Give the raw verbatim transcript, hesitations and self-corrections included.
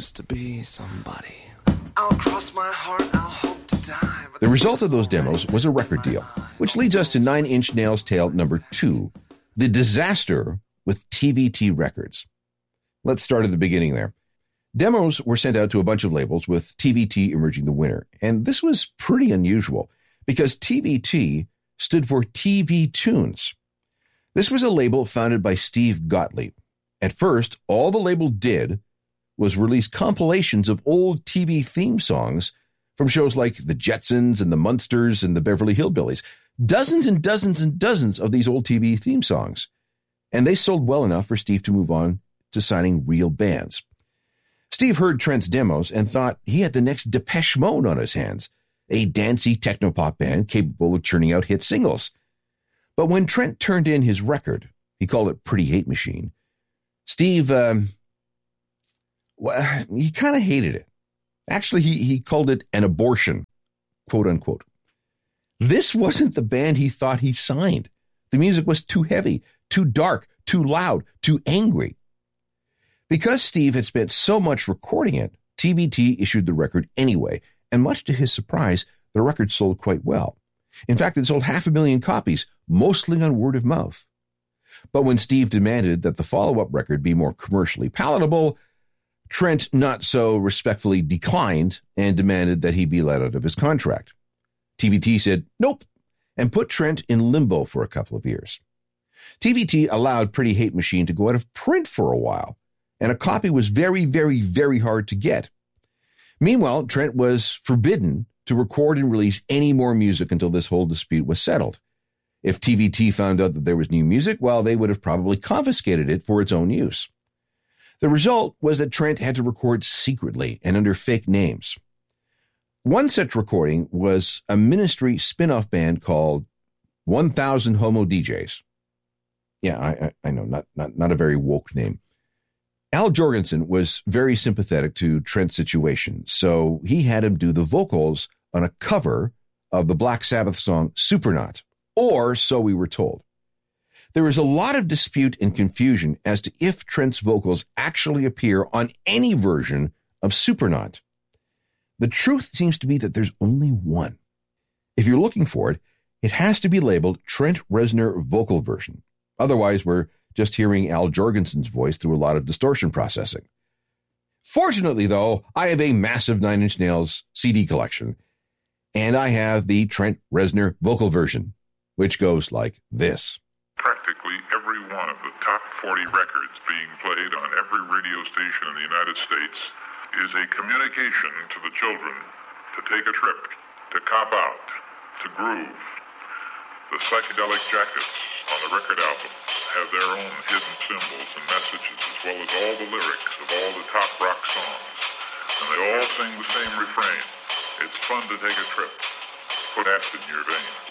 used to be somebody. I'll cross my heart, I'll hope to die. The result of those demos was a record deal, which leads us to Nine Inch Nails' tale number two, the disaster with T V T Records. Let's start at the beginning there. Demos were sent out to a bunch of labels, with T V T emerging the winner. And this was pretty unusual because T V T stood for T V Tunes. This was a label founded by Steve Gottlieb. At first, all the label did was release compilations of old T V theme songs from shows like The Jetsons and The Munsters and The Beverly Hillbillies. Dozens and dozens and dozens of these old T V theme songs. And they sold well enough for Steve to move on to signing real bands. Steve heard Trent's demos and thought he had the next Depeche Mode on his hands, a dancey technopop band capable of churning out hit singles. But when Trent turned in his record, he called it Pretty Hate Machine, Steve, um, well, he kind of hated it. Actually, he, he called it an abortion, quote unquote. This wasn't the band he thought he signed. The music was too heavy, too dark, too loud, too angry. Because Steve had spent so much recording it, T V T issued the record anyway, and much to his surprise, the record sold quite well. In fact, it sold half a million copies, mostly on word of mouth. But when Steve demanded that the follow-up record be more commercially palatable, Trent not so respectfully declined and demanded that he be let out of his contract. T V T said nope and put Trent in limbo for a couple of years. T V T allowed Pretty Hate Machine to go out of print for a while, and a copy was very, very, very hard to get. Meanwhile, Trent was forbidden to record and release any more music until this whole dispute was settled. If T V T found out that there was new music, well, they would have probably confiscated it for its own use. The result was that Trent had to record secretly and under fake names. One such recording was a Ministry spin-off band called one thousand Homo D Js. Yeah, I, I know, not, not, not a very woke name. Al Jorgensen was very sympathetic to Trent's situation, so he had him do the vocals on a cover of the Black Sabbath song Supernaut, or so we were told. There is a lot of dispute and confusion as to if Trent's vocals actually appear on any version of Supernaut. The truth seems to be that there's only one. If you're looking for it, it has to be labeled Trent Reznor vocal version. Otherwise, we're just hearing Al Jorgensen's voice through a lot of distortion processing. Fortunately, though, I have a massive Nine Inch Nails C D collection, and I have the Trent Reznor vocal version, which goes like this. Practically every one of the top forty records being played on every radio station in the United States is a communication to the children to take a trip, to cop out, to groove. The psychedelic jackets on the record album have their own hidden symbols and messages, as well as all the lyrics of all the top rock songs. And they all sing the same refrain. It's fun to take a trip. Put acid in your veins.